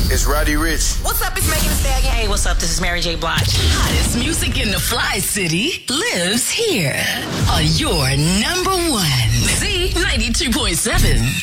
It's Roddy Ricch. What's up? It's Megan Thee Stallion. Hey, what's up? This is Mary J. Blige. Hottest music in the Fly City lives here on your number one Z 92.7.